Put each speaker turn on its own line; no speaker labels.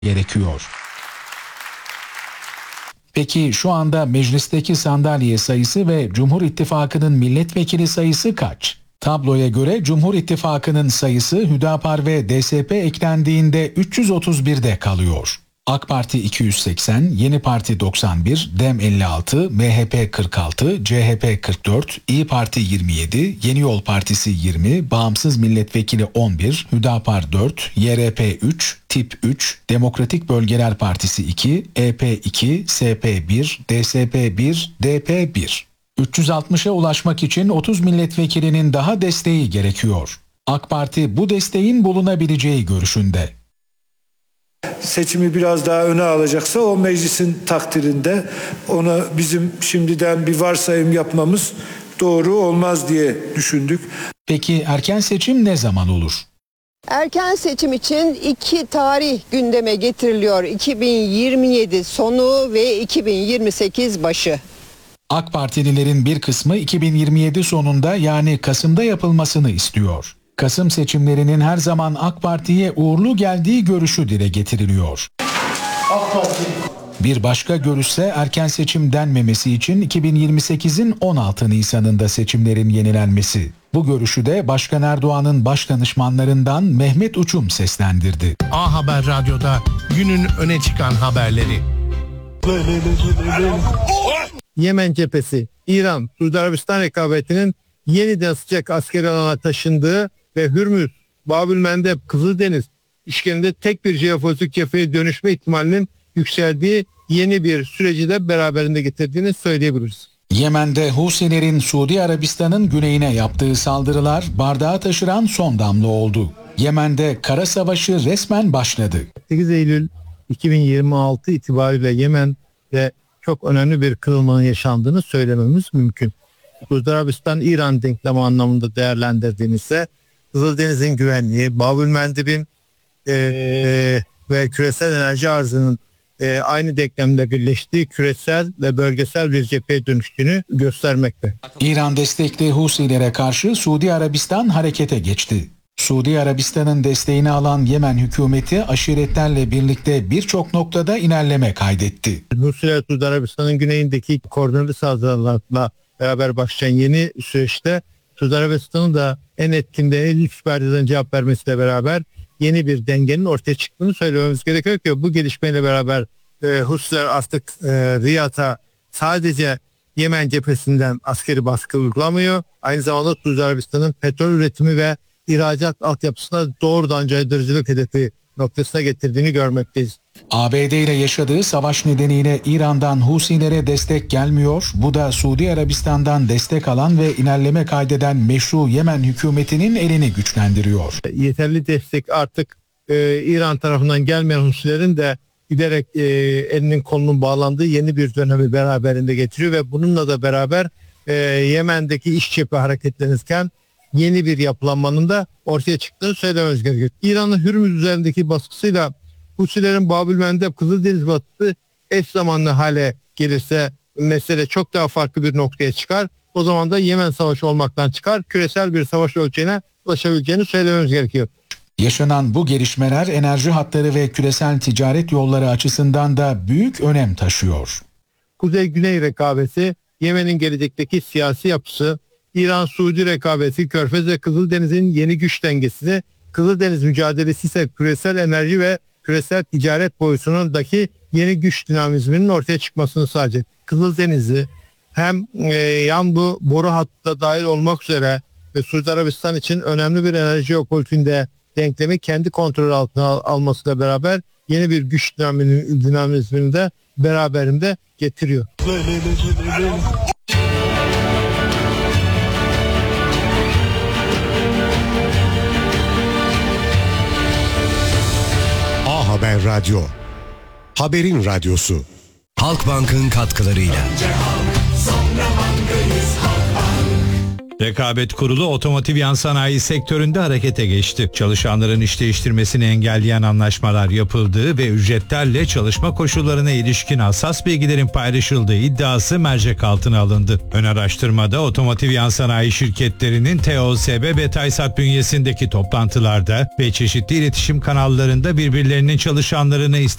gerekiyor. Peki şu anda meclisteki sandalye sayısı ve Cumhur İttifakı'nın milletvekili sayısı kaç? Tabloya göre Cumhur İttifakı'nın sayısı Hüdapar ve DSP eklendiğinde 331'de kalıyor. AK Parti 280, Yeni Parti 91, DEM 56, MHP 46, CHP 44, İYİ Parti 27, Yeni Yol Partisi 20, Bağımsız Milletvekili 11, Hüdapar 4, YRP 3, Tip 3, Demokratik Bölgeler Partisi 2, EP 2, SP 1, DSP 1, DP 1. 360'a ulaşmak için 30 milletvekilinin daha desteği gerekiyor. AK Parti bu desteğin bulunabileceği görüşünde.
Seçimi biraz daha öne alacaksa o meclisin takdirinde, ona bizim şimdiden bir varsayım yapmamız doğru olmaz diye düşündük.
Peki erken seçim ne zaman olur?
Erken seçim için iki tarih gündeme getiriliyor. 2027 sonu ve 2028 başı.
AK Partililerin bir kısmı 2027 sonunda yani Kasım'da yapılmasını istiyor. Kasım seçimlerinin her zaman AK Parti'ye uğurlu geldiği görüşü dile getiriliyor. Bir başka görüşse erken seçim denmemesi için 2028'in 16 Nisan'ında seçimlerin yenilenmesi. Bu görüşü de Başkan Erdoğan'ın baş danışmanlarından Mehmet Uçum seslendirdi.
A Haber Radyo'da günün öne çıkan haberleri.
Yemen cephesi, İran, Suudi Arabistan rekabetinin yeniden sıcak askeri alana taşındığı ve Hürmüz, Babülmendeb, Kızıldeniz üçgeninde tek bir jeopolitik cepheye dönüşme ihtimalinin yükseldiği yeni bir süreci de beraberinde getirdiğini söyleyebiliriz.
Yemen'de Husilerin Suudi Arabistan'ın güneyine yaptığı saldırılar bardağı taşıran son damla oldu. Yemen'de kara savaşı resmen başladı.
8 Eylül 2026 itibariyle Yemen'de çok önemli bir kırılmanın yaşandığını söylememiz mümkün. Suudi Arabistan-İran denklemi anlamında değerlendirdiğimizde Kızıldeniz'in güvenliği, Babülmendeb'in ve küresel enerji arzının aynı denklemde birleştiği küresel ve bölgesel bir cepheye dönüştüğünü göstermekte.
İran destekli Husilere karşı Suudi Arabistan harekete geçti. Suudi Arabistan'ın desteğini alan Yemen hükümeti aşiretlerle birlikte birçok noktada ilerleme kaydetti.
Husiler Suudi Arabistan'ın güneyindeki koordineli saldırılarla beraber başlayan yeni süreçte Suudi Arabistan'ın da en etkin de en üst perdeden cevap vermesiyle beraber yeni bir dengenin ortaya çıktığını söylememiz gerekiyor ki bu gelişmeyle beraber Husiler artık Riyad'a sadece Yemen cephesinden askeri baskı uygulamıyor. Aynı zamanda Suudi Arabistan'ın petrol üretimi ve ihracat altyapısına doğrudan caydırıcılık hedefi noktasına getirdiğini görmekteyiz.
ABD ile yaşadığı savaş nedeniyle İran'dan Husilere destek gelmiyor. Bu da Suudi Arabistan'dan destek alan ve ilerleme kaydeden meşru Yemen hükümetinin elini güçlendiriyor.
Yeterli destek artık İran tarafından gelmeyen Husilerin de giderek elinin kolunun bağlandığı yeni bir dönemi beraberinde getiriyor ve bununla da beraber Yemen'deki iş cephe hareketlenirken yeni bir yapılanmanın da ortaya çıktığını söylememiz gerekiyor. İran'ın Hürmüz üzerindeki baskısıyla Husilerin Babülmendeb, Kızıldeniz batısı eş zamanlı hale gelirse mesele çok daha farklı bir noktaya çıkar. O zaman da Yemen savaşı olmaktan çıkar, küresel bir savaş ölçeğine ulaşabileceğini söylememiz gerekiyor.
Yaşanan bu gelişmeler enerji hatları ve küresel ticaret yolları açısından da büyük önem taşıyor.
Kuzey-Güney rekabeti, Yemen'in gelecekteki siyasi yapısı, İran-Suudi rekabeti, Körfez ve Kızıldeniz'in yeni güç dengesini, Kızıldeniz mücadelesi ise küresel enerji ve küresel ticaret boyutundaki yeni güç dinamizminin ortaya çıkmasını sağlayacak. Kızıldeniz'i hem yan bu boru hattına dahil olmak üzere ve Suudi Arabistan için önemli bir enerji jeopolitiğinde denklemi kendi kontrol altına almasıyla beraber yeni bir güç dinamizmini de beraberinde getiriyor.
A Haber Radyo, haberin radyosu.
Halkbank'ın katkılarıyla. Rekabet Kurulu otomotiv yan sanayi sektöründe harekete geçti. Çalışanların iş değiştirmesini engelleyen anlaşmalar yapıldığı ve ücretlerle çalışma koşullarına ilişkin hassas bilgilerin paylaşıldığı iddiası mercek altına alındı. Ön araştırmada otomotiv yan sanayi şirketlerinin TOSB ve TAYSAT bünyesindeki toplantılarda ve çeşitli iletişim kanallarında birbirlerinin çalışanlarını